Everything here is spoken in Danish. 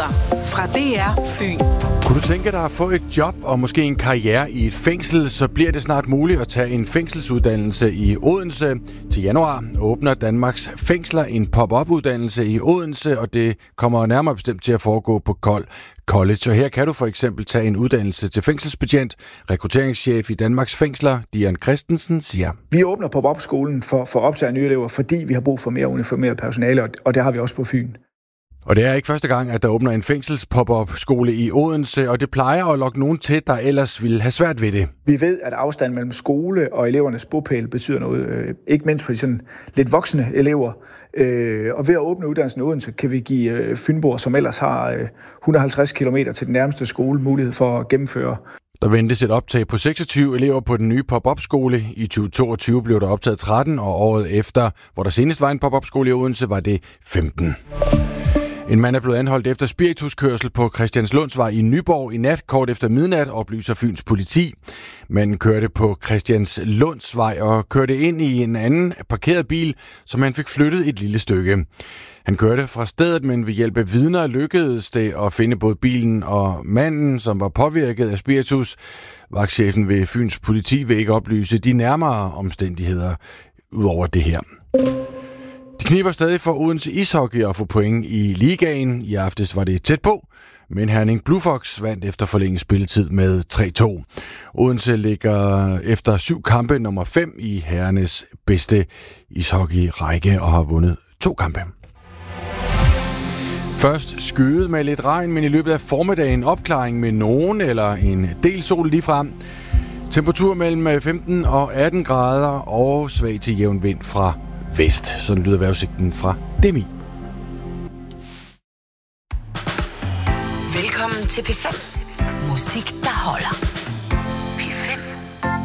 Nyheder fra DR Fyn. Kunne du tænke dig at få et job og måske en karriere i et fængsel, så bliver det snart muligt at tage en fængselsuddannelse i Odense. Til januar åbner Danmarks Fængsler en pop-up-uddannelse i Odense, og det kommer nærmere bestemt til at foregå på Kold College. Og her kan du for eksempel tage en uddannelse til fængselsbetjent. Rekrutteringschef i Danmarks Fængsler, Dian Christensen, siger: Vi åbner pop-up-skolen for at optage nye elever, fordi vi har brug for mere uniformeret personale, og det har vi også på Fyn. Og det er ikke første gang, at der åbner en fængselspop-up-skole i Odense, og det plejer at lokke nogen til, der ellers ville have svært ved det. Vi ved, at afstanden mellem skole og elevernes bopæl betyder noget, ikke mindst for de sådan lidt voksne elever. Og ved at åbne uddannelsen i Odense, kan vi give fynboer, som ellers har 150 km til den nærmeste skole, mulighed for at gennemføre. Der ventes et optag på 26 elever på den nye pop-up-skole. I 2022 blev der optaget 13, og året efter, hvor der senest var en pop-up-skole i Odense, var det 15. En mand er blevet anholdt efter spirituskørsel på Christianslundsvej i Nyborg i nat, kort efter midnat, oplyser Fyns politi. Manden kørte på Christianslundsvej og kørte ind i en anden parkeret bil, som han fik flyttet et lille stykke. Han kørte fra stedet, men ved hjælp af vidner lykkedes det at finde både bilen og manden, som var påvirket af spiritus. Vagtchefen ved Fyns politi vil ikke oplyse de nærmere omstændigheder ud over det her. Det kniber stadig for Odense Ishockey at få point i ligaen. I aftes var det tæt på, men Herning Blue Fox vandt efter forlænget spilletid med 3-2. Odense ligger efter 7 kampe nummer 5 i herrenes bedste ishockey-række og har vundet 2 kampe. Først skyet med lidt regn, men i løbet af formiddagen opklaring med nogen eller en del sol ligefrem. Temperatur mellem 15 og 18 grader og svag til jævn vind fra vest. Sådan lyder vejrudsigten fra DMI. Velkommen til P5. Musik, der holder.